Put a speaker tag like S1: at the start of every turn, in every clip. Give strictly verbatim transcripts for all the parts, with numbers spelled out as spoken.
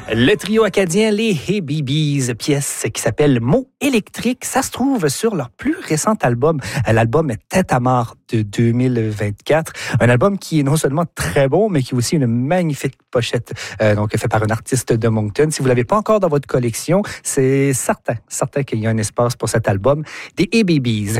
S1: Le trio acadien, les Hey Bees, pièce qui s'appelle Mots électriques, ça se trouve sur leur plus récent album. L'album Tête à mort de deux mille vingt-quatre. Un album qui est non seulement très bon, mais qui a aussi une magnifique pochette, euh, donc fait par un artiste de Moncton. Si vous l'avez pas encore dans votre collection, c'est certain, certain qu'il y a un espace pour cet album des Hey Bees.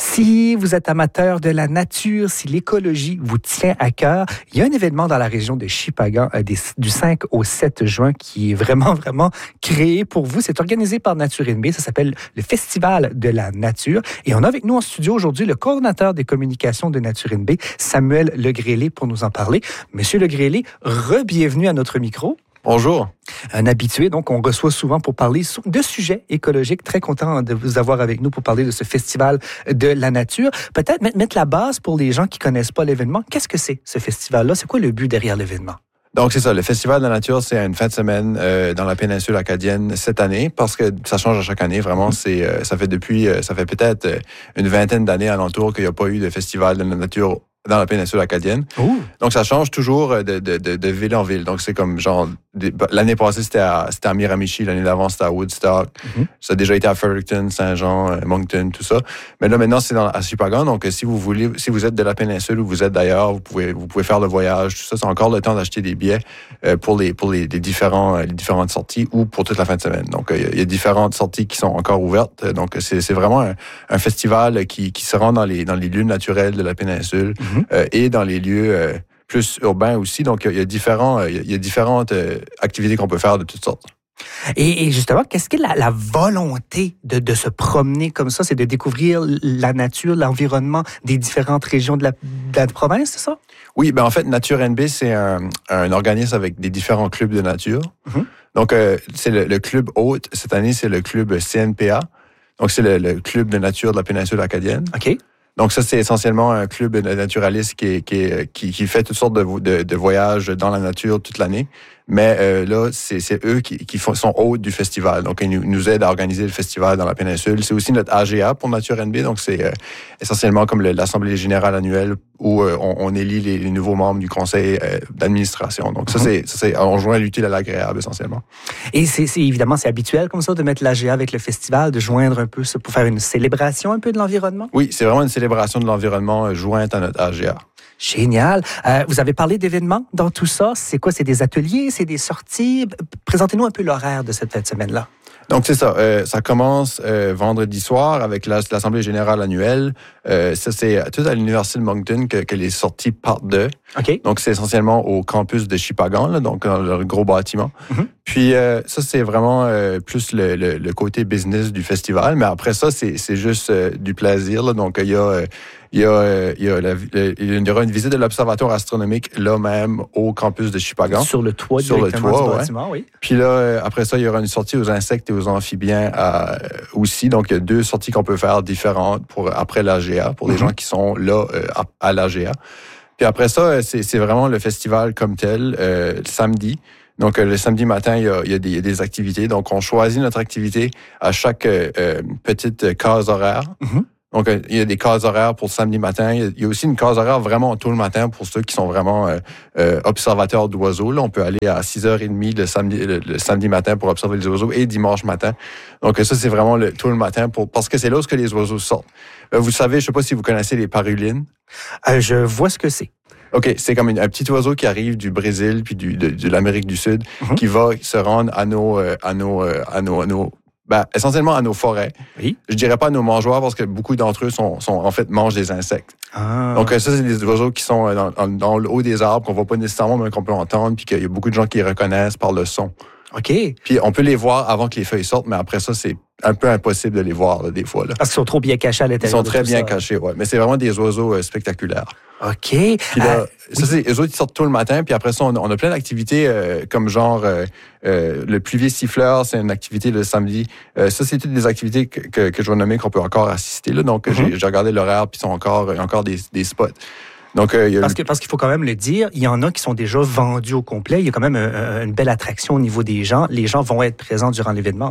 S1: Si vous êtes amateur de la nature, si l'écologie vous tient à cœur, il y a un événement dans la région de Shippagan euh, des, du cinq au sept juin qui est vraiment, vraiment créé pour vous. C'est organisé par Nature N B. Ça s'appelle le Festival de la nature. Et on a avec nous en studio aujourd'hui le coordonnateur des communications de Nature N B, Samuel Legrélé, pour nous en parler. Monsieur Legrélé, re-bienvenue à notre micro.
S2: Bonjour.
S1: Un habitué, donc on reçoit souvent pour parler de sujets écologiques. Très content de vous avoir avec nous pour parler de ce festival de la nature. Peut-être mettre la base pour les gens qui connaissent pas l'événement. Qu'est-ce que c'est ce festival-là? C'est quoi le but derrière l'événement?
S2: Donc, c'est ça. Le Festival de la nature, c'est une fin de semaine euh, dans la péninsule acadienne cette année, parce que ça change à chaque année. Vraiment, c'est euh, ça fait depuis, euh, ça fait peut-être euh, une vingtaine d'années alentour qu'il n'y a pas eu de Festival de la nature dans la péninsule acadienne.
S1: Ooh. Donc,
S2: ça change toujours de, de, de, de ville en ville. Donc, c'est comme genre... L'année passée, c'était à, c'était à Miramichi. L'année d'avant, c'était à Woodstock. Mm-hmm. Ça a déjà été à Fredericton, Saint-Jean, Moncton, tout ça. Mais là, maintenant, c'est dans, à Shippagan. Donc, si vous voulez, si vous êtes de la péninsule ou vous êtes d'ailleurs, vous pouvez, vous pouvez faire le voyage. Tout ça, c'est encore le temps d'acheter des billets euh, pour les, pour les, les différents, les différentes sorties ou pour toute la fin de semaine. Donc, il euh, y, y a différentes sorties qui sont encore ouvertes. Donc, c'est, c'est vraiment un, un festival qui, qui se rend dans les, dans les lieux naturels de la péninsule mm-hmm. euh, et dans les lieux euh, plus urbains aussi. Donc, il y a, différents, il y a différentes euh, activités qu'on peut faire de toutes sortes.
S1: Et, et justement, qu'est-ce que la, la volonté de, de se promener comme ça? C'est de découvrir la nature, l'environnement des différentes régions de la, de la province, c'est ça?
S2: Oui, ben en fait, Nature N B, c'est un, un organisme avec des différents clubs de nature. Mm-hmm. Donc, euh, c'est le, le club hôte. Cette année, c'est le club C N P A. Donc, c'est le, le club de nature de la péninsule acadienne.
S1: OK.
S2: Donc ça, c'est essentiellement un club de naturalistes qui, qui, qui, qui fait toutes sortes de, de, de voyages dans la nature toute l'année. Mais euh, là, c'est, c'est eux qui, qui font, sont hôtes du festival. Donc, ils nous, nous aident à organiser le festival dans la péninsule. C'est aussi notre A G A pour Nature N B. Donc, c'est euh, essentiellement comme le, l'Assemblée générale annuelle où euh, on, on élit les, les nouveaux membres du conseil euh, d'administration. Donc, ça, mm-hmm. c'est, ça, c'est, on joint l'utile à l'agréable, essentiellement.
S1: Et c'est, c'est évidemment, c'est habituel comme ça de mettre l'A G A avec le festival, de joindre un peu ça pour faire une célébration un peu de l'environnement?
S2: Oui, c'est vraiment une célébration de l'environnement euh, jointe à notre A G A.
S1: Génial. Euh, vous avez parlé d'événements dans tout ça. C'est quoi? C'est des ateliers? C'est des sorties? Présentez-nous un peu l'horaire de cette fin de semaine-là.
S2: Donc, c'est ça. Euh, ça commence euh, vendredi soir avec la, l'Assemblée générale annuelle. Euh, ça, c'est tout à l'Université de Moncton que, que les sorties partent de.
S1: OK.
S2: Donc, c'est essentiellement au campus de Shippagan, là, donc dans le gros bâtiment. Mm-hmm. Puis, euh, ça, c'est vraiment euh, plus le, le, le côté business du festival. Mais après ça, c'est, c'est juste euh, du plaisir. Là. Donc, il y a... Euh, Il y, a, il, y a la, il y aura une visite de l'Observatoire astronomique là même au campus de Shippagan.
S1: Sur le toit
S2: Sur le toit,
S1: du
S2: ouais.
S1: bâtiment, oui.
S2: Puis là, après ça, il y aura une sortie aux insectes et aux amphibiens à, aussi. Donc, il y a deux sorties qu'on peut faire différentes pour, après l'A G A, pour les mm-hmm. gens qui sont là euh, à, à l'A G A. Puis après ça, c'est, c'est vraiment le festival comme tel, euh, le samedi. Donc, euh, le samedi matin, il y, a, il, y a des, il y a des activités. Donc, on choisit notre activité à chaque euh, petite case horaire. Mm-hmm. Donc, il y a des cases horaires pour le samedi matin. Il y a aussi une case horaire vraiment tôt le matin pour ceux qui sont vraiment euh, euh, observateurs d'oiseaux. Là, on peut aller à six heures trente le samedi, le, le samedi matin pour observer les oiseaux et dimanche matin. Donc, ça, c'est vraiment le, tôt le matin pour, parce que c'est là où les oiseaux sortent. Euh, vous savez, je ne sais pas si vous connaissez les parulines.
S1: Euh, je vois ce que c'est.
S2: OK, c'est comme une, un petit oiseau qui arrive du Brésil puis du, de, de l'Amérique du Sud mm-hmm. qui va se rendre à nos... Euh, à nos, euh, à nos, à nos Ben, essentiellement à nos forêts.
S1: Oui.
S2: Je dirais pas à nos mangeoires parce que beaucoup d'entre eux sont, sont en fait mangent des insectes.
S1: Ah.
S2: Donc ça, c'est des oiseaux qui sont dans, dans, dans le haut des arbres qu'on voit pas nécessairement, mais qu'on peut entendre, puis qu'il y a beaucoup de gens qui les reconnaissent par le son.
S1: OK.
S2: Puis on peut les voir avant que les feuilles sortent, mais après ça, c'est un peu impossible de les voir là, des fois. Là.
S1: Parce qu'ils sont trop bien cachés à l'intérieur.
S2: Ils sont très bien
S1: ça.
S2: cachés, ouais. Mais c'est vraiment des oiseaux euh, spectaculaires.
S1: OK.
S2: Puis là,
S1: euh,
S2: ça,
S1: oui.
S2: c'est eux autres qui sortent tôt le matin, puis après ça, on, on a plein d'activités euh, comme genre euh, euh, le pluvier siffleur, c'est une activité le samedi. Euh, ça, c'est toutes des activités que, que, que je vais nommer qu'on peut encore assister. Là. Donc, mm-hmm. j'ai, j'ai regardé l'horaire, puis ils sont encore, il y a encore des, des spots. Donc, euh, il y a
S1: parce, que, parce qu'il faut quand même le dire, il y en a qui sont déjà vendus au complet. Il y a quand même un, une belle attraction au niveau des gens. Les gens vont être présents durant l'événement, là.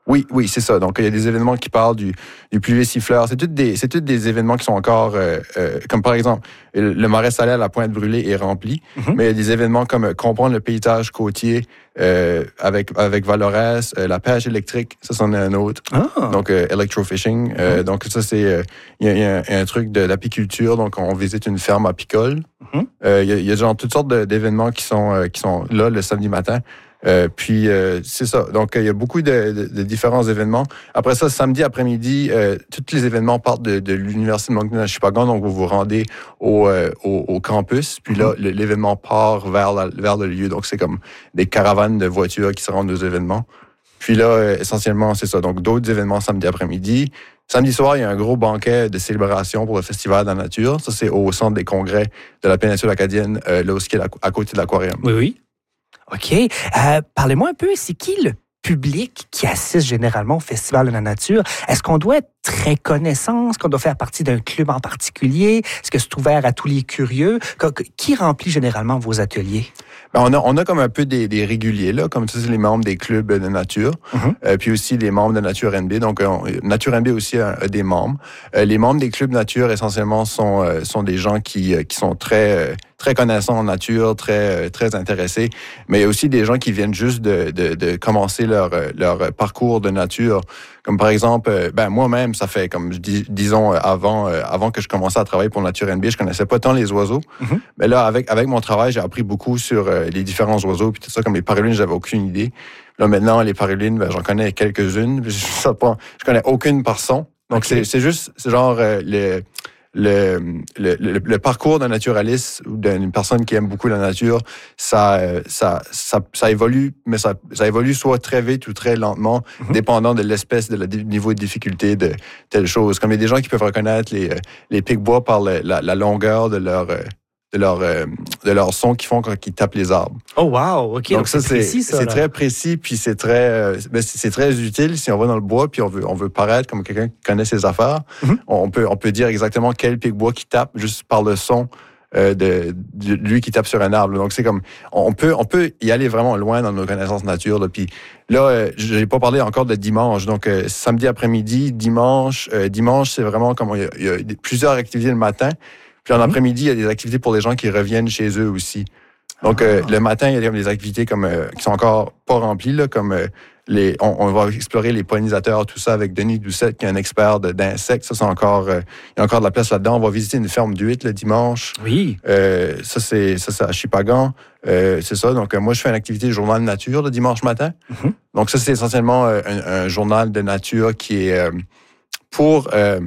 S2: Oui, oui, c'est ça. Donc, il y a des événements qui parlent du, du pluvieux siffleur. C'est tous des, c'est tous des événements qui sont encore, euh, euh, comme par exemple, le marais salé à la Pointe Brûlée est rempli, mm-hmm. mais il y a des événements comme euh, comprendre le paysage côtier euh, avec avec Valorès, euh, la pêche électrique, ça, c'en est un autre. Ah. Donc, euh, electrofishing. Euh, mm-hmm. Donc, ça, c'est, euh, il y a, il y a un, un truc de l'apiculture. Donc, on visite une ferme apicole. Mm-hmm. Euh, il y a, il y a genre toutes sortes de, d'événements qui sont euh, qui sont là le samedi matin. Euh, puis, euh, c'est ça. Donc, il y a beaucoup de, de, de différents événements. Après ça, samedi après-midi, euh, tous les événements partent de, de l'Université de Moncton à Shippagan. Donc, vous vous rendez au, euh, au, au campus. Puis là, mm-hmm. l'événement part vers, la, vers le lieu. Donc, c'est comme des caravanes de voitures qui se rendent aux événements. Puis là, euh, essentiellement, c'est ça. Donc, d'autres événements samedi après-midi. Samedi soir, il y a un gros banquet de célébration pour le Festival de la nature. Ça, c'est au centre des congrès de la péninsule acadienne, euh, là où c'est à, à côté de l'aquarium.
S1: Oui, oui. OK. Euh, parlez-moi un peu, c'est qui le public qui assiste généralement au Festival de la nature? Est-ce qu'on doit être très connaissant? Est-ce qu'on doit faire partie d'un club en particulier? Est-ce que c'est ouvert à tous les curieux? Qui remplit généralement vos ateliers?
S2: Ben on, a, on a comme un peu des, des réguliers, là, comme ça, c'est les membres des clubs de nature, mm-hmm. euh, puis aussi les membres de Nature N B. Donc, on, Nature N B aussi a, a des membres. Euh, les membres des clubs nature, essentiellement, sont, euh, sont des gens qui, euh, qui sont très... Euh, très connaissants en nature, très très intéressés, mais il y a aussi des gens qui viennent juste de, de, de commencer leur, leur parcours de nature. Comme par exemple, ben moi-même, ça fait comme dis, disons avant avant que je commençais à travailler pour Nature N B, je connaissais pas tant les oiseaux. Mm-hmm. Mais là, avec avec mon travail, j'ai appris beaucoup sur les différents oiseaux, puis tout ça. Comme les parulines, j'avais aucune idée. Là maintenant, les parulines, ben, j'en connais quelques-unes. Je, je, pas, je connais aucune par son. Donc okay. c'est c'est juste c'est genre euh, le Le, le, le, le parcours d'un naturaliste ou d'une personne qui aime beaucoup la nature, ça, ça, ça, ça évolue, mais ça, ça évolue soit très vite ou très lentement, mm-hmm. dépendant de l'espèce, de la du niveau de difficulté de telle chose. Comme il y a des gens qui peuvent reconnaître les, les pics-bois par le, la, la longueur de leur, de leur, de leur son qu'ils font quand ils tapent les arbres.
S1: Oh wow, ok.
S2: Donc,
S1: donc
S2: ça,
S1: c'est,
S2: c'est
S1: précis, ça.
S2: C'est
S1: là.
S2: très précis, puis c'est très, ben, c'est, c'est très utile si on va dans le bois, puis on veut, on veut paraître comme quelqu'un qui connaît ses affaires. Mm-hmm. On peut, on peut dire exactement quel pic-bois qui tape juste par le son euh, de, de lui qui tape sur un arbre. Donc c'est comme, on peut, on peut y aller vraiment loin dans nos connaissances nature. Là. Puis là, euh, j'ai pas parlé encore de dimanche. Donc euh, samedi après-midi, dimanche, euh, dimanche, c'est vraiment comme il y a, il y a plusieurs activités le matin. Puis en mmh. après-midi, il y a des activités pour les gens qui reviennent chez eux aussi. Donc, ah. euh, le matin, il y a des activités comme euh, qui sont encore pas remplies, là, comme euh, les, on, on va explorer les pollinisateurs, tout ça, avec Denis Doucette, qui est un expert de, d'insectes. Ça, c'est encore, euh, il y a encore de la place là-dedans. On va visiter une ferme d'huîtres le dimanche.
S1: Oui.
S2: Euh, ça, c'est, ça, c'est à Shippagan. Euh, c'est ça. Donc, euh, moi, je fais une activité journal de nature le dimanche matin. Mmh. Donc, ça, c'est essentiellement euh, un, un journal de nature qui est euh, pour, euh,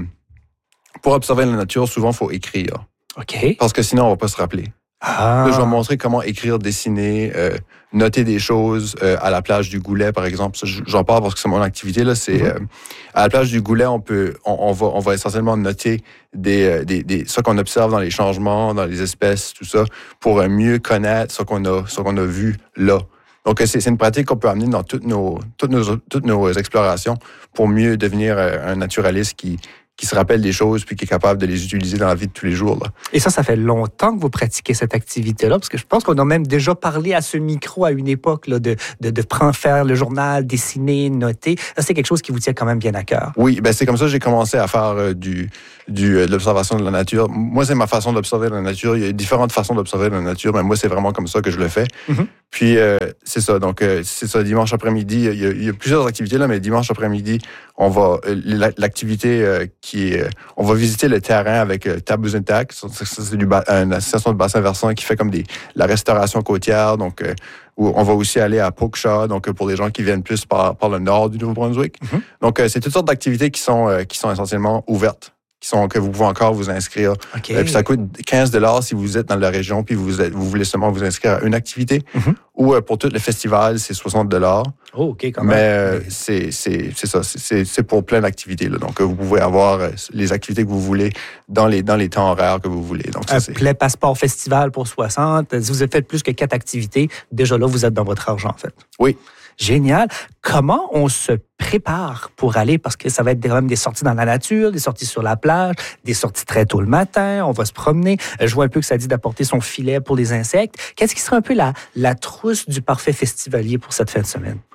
S2: pour observer la nature, souvent, il faut écrire.
S1: OK.
S2: Parce que sinon, on va pas se rappeler.
S1: Ah.
S2: Là, je vais montrer comment écrire, dessiner, euh, noter des choses euh, à la plage du Goulet, par exemple. Ça, j'en parle parce que c'est mon activité. Là, c'est mm-hmm. euh, à la plage du Goulet, on peut, on, on va, on va essentiellement noter des, des, des, ce qu'on observe dans les changements, dans les espèces, tout ça, pour mieux connaître ce qu'on a, ce qu'on a vu là. Donc, c'est, c'est une pratique qu'on peut amener dans toutes nos, toutes nos, toutes nos explorations pour mieux devenir un naturaliste qui qui se rappelle des choses puis qui est capable de les utiliser dans la vie de tous les jours. Là.
S1: Et ça, ça fait longtemps que vous pratiquez cette activité-là, parce que je pense qu'on a même déjà parlé à ce micro à une époque là, de, de, de prendre, faire le journal, dessiner, noter. Ça, c'est quelque chose qui vous tient quand même bien à cœur.
S2: Oui, ben c'est comme ça que j'ai commencé à faire euh, du, du, euh, de l'observation de la nature. Moi, c'est ma façon d'observer la nature. Il y a différentes façons d'observer la nature, mais moi, c'est vraiment comme ça que je le fais. Mm-hmm. Puis, euh, c'est ça. Donc, euh, c'est ça, dimanche après-midi, il y, a, il y a plusieurs activités, là, mais dimanche après-midi, on va, euh, l'activité euh, qui est, euh, on va visiter le terrain avec euh, Tabuzintac. Ça, c'est du, une association de bassin versant qui fait comme des, la restauration côtière. Donc, euh, où on va aussi aller à Pokeshaw, donc pour les gens qui viennent plus par, par le nord du Nouveau-Brunswick. Mm-hmm. Donc, euh, c'est toutes sortes d'activités qui sont, euh, qui sont essentiellement ouvertes. Qui sont, que vous pouvez encore vous inscrire.
S1: Okay.
S2: Euh, puis ça coûte quinze dollars si vous êtes dans la région puis vous, êtes, vous voulez seulement vous inscrire à une activité. Mm-hmm. Ou euh, pour tout le festival, c'est soixante dollars.
S1: Oh, OK, quand
S2: même. Mais euh,
S1: okay.
S2: c'est, c'est, c'est ça, c'est, c'est pour plein d'activités. Là. Donc, euh, vous pouvez avoir euh, les activités que vous voulez dans les, dans les temps horaires que vous voulez. Donc, ça,
S1: Un
S2: c'est...
S1: plein passeport festival pour soixante. Si vous avez fait plus que quatre activités, déjà là, vous êtes dans votre argent, en fait.
S2: Oui.
S1: Génial. Comment on se prépare pour aller, parce que ça va être quand même des sorties dans la nature, des sorties sur la plage, des sorties très tôt le matin, on va se promener. Je vois un peu que ça dit d'apporter son filet pour les insectes. Qu'est-ce qui serait un peu la, la trousse du parfait festivalier pour cette fin de semaine?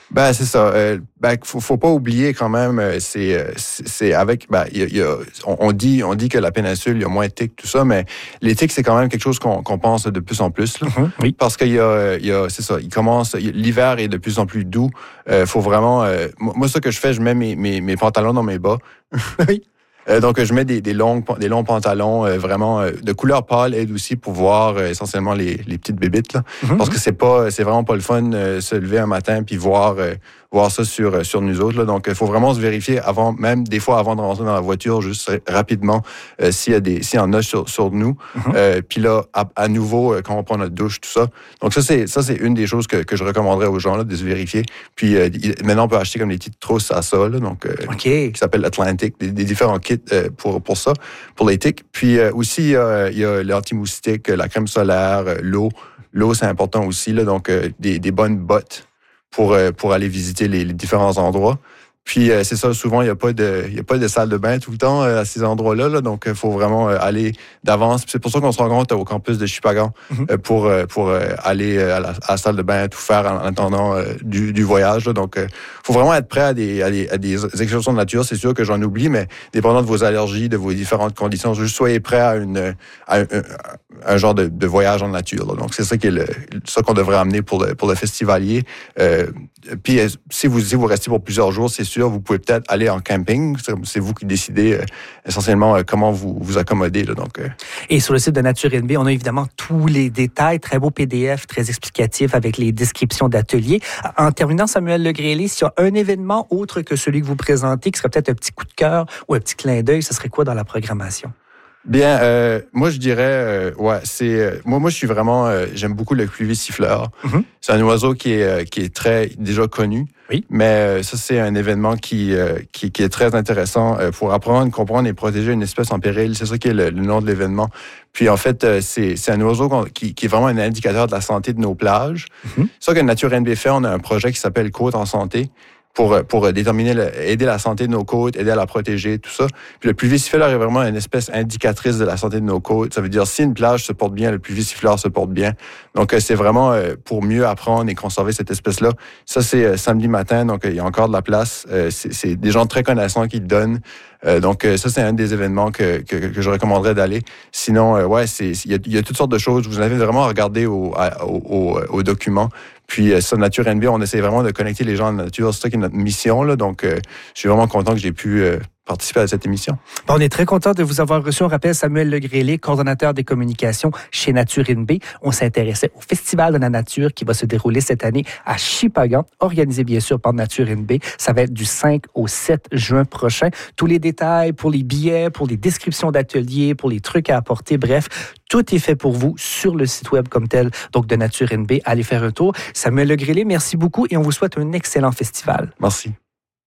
S2: Ben c'est ça. Euh, ben faut, faut pas oublier quand même. C'est c'est avec. Ben il y a, y a on, on dit on dit que la péninsule il y a moins de tiques tout ça, mais les tiques c'est quand même quelque chose qu'on, qu'on pense de plus en plus là.
S1: Mm-hmm, oui.
S2: Parce qu'il y a il y a c'est ça. Il commence l'hiver est de plus en plus doux. Euh, faut vraiment. Euh, moi ce que je fais, je mets mes mes, mes pantalons dans mes bas.
S1: Oui.
S2: Euh, donc, je mets des, des, longs, des longs pantalons euh, vraiment euh, de couleur pâle, aide aussi pour voir euh, essentiellement les, les petites bébites. Là. Mm-hmm. Parce que c'est pas, c'est vraiment pas le fun euh, se lever un matin puis voir, euh, voir ça sur, sur nous autres. Là. Donc, il faut vraiment se vérifier avant, même des fois avant de rentrer dans la voiture, juste rapidement euh, s'il y a des, s'il y en a sur, sur nous. Mm-hmm. Euh, puis là, à, à nouveau, euh, quand on prend notre douche, tout ça. Donc, ça, c'est, ça, c'est une des choses que, que je recommanderais aux gens là, de se vérifier. Puis euh, maintenant, on peut acheter comme des petites trousses à ça, là, donc, euh,
S1: okay.
S2: qui s'appellent Atlantic, des, des différents kits euh, pour, pour ça, pour les tiques. Puis euh, aussi, euh, il y a l'anti-moustique, la crème solaire, euh, l'eau. L'eau, c'est important aussi, là, donc euh, des, des bonnes bottes pour, euh, pour aller visiter les, les différents endroits. Puis euh, c'est ça, souvent, il n'y a pas de il y a pas de salle de bain tout le temps euh, à ces endroits-là. Là, donc, il faut vraiment euh, aller d'avance. Puis c'est pour ça qu'on se rencontre au campus de Shippagan mm-hmm. euh, pour, euh, pour euh, aller à la, à la salle de bain, tout faire en, en attendant euh, du, du voyage. Là. Donc, il euh, faut vraiment être prêt à des, à des, à des excursions de nature. C'est sûr que j'en oublie, mais dépendant de vos allergies, de vos différentes conditions, juste soyez prêt à, une, à un, un genre de, de voyage en nature. Là. Donc, c'est ça, qui est le, ça qu'on devrait amener pour le, pour le festivalier. Euh, puis, si vous, si vous restez pour plusieurs jours, c'est sûr, vous pouvez peut-être aller en camping. C'est vous qui décidez euh, essentiellement euh, comment vous vous accommoder. Là, donc, euh.
S1: Et sur le site de Nature N B, on a évidemment tous les détails, très beau P D F, très explicatif avec les descriptions d'ateliers. En terminant, Samuel Legresley, s'il y a un événement autre que celui que vous présentez, qui serait peut-être un petit coup de cœur ou un petit clin d'œil, ce serait quoi dans la programmation?
S2: Bien, euh, moi je dirais, euh, ouais, c'est euh, moi, moi je suis vraiment, euh, j'aime beaucoup le cluvier siffleur. Mm-hmm. C'est un oiseau qui est euh, qui est très déjà connu.
S1: Oui.
S2: Mais euh, ça c'est un événement qui euh, qui, qui est très intéressant euh, pour apprendre, comprendre et protéger une espèce en péril. C'est ça qui est le, le nom de l'événement. Puis en fait, euh, c'est c'est un oiseau qui, qui est vraiment un indicateur de la santé de nos plages. Mm-hmm. C'est ça que Nature N B fait. On a un projet qui s'appelle Côte en santé. Pour, pour déterminer, le, aider la santé de nos côtes, aider à la protéger, tout ça. Puis le pluvier siffleur est vraiment une espèce indicatrice de la santé de nos côtes. Ça veut dire, si une plage se porte bien, le pluvier siffleur se porte bien. Donc, c'est vraiment pour mieux apprendre et conserver cette espèce-là. Ça, c'est samedi matin, donc il y a encore de la place. C'est, c'est des gens très connaissants qui le donnent. Euh, donc, ça, c'est un des événements que, que, que je recommanderais d'aller. Sinon, euh, ouais, c'est, il y a, il y a toutes sortes de choses. Je vous invite vraiment à regarder au, au, au, au document. Puis, euh, ça, Nature N B, on essaie vraiment de connecter les gens à la nature. C'est ça qui est notre mission, là. Donc, euh, je suis vraiment content que j'ai pu euh, participer à cette émission.
S1: Bon, on est très content de vous avoir reçu. On rappelle Samuel Legresley, coordonnateur des communications chez Nature N B. On s'intéressait au Festival de la nature qui va se dérouler cette année à Shippagan, organisé bien sûr par Nature N B. Ça va être du cinq au sept juin prochain. Tous les détails pour les billets, pour les descriptions d'ateliers, pour les trucs à apporter, bref, tout est fait pour vous sur le site web comme tel, donc de Nature N B. Allez faire un tour. Samuel Legresley, merci beaucoup et on vous souhaite un excellent festival.
S2: Merci.